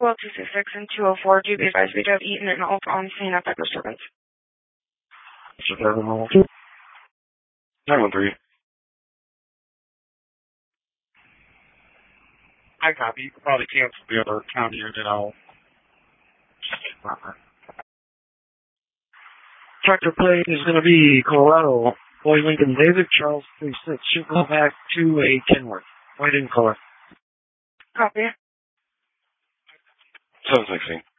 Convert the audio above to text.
Well, 266 and 204, do be advised we do have Eaton and Alpha on scene at that disturbance. Suburban 2. 913. I copy. You could probably cancel the other county unit out. Tractor plate is going to be Colorado. Boy Lincoln David, Charles 36. Should go back to a Kenworth. White in color. Copy. 716.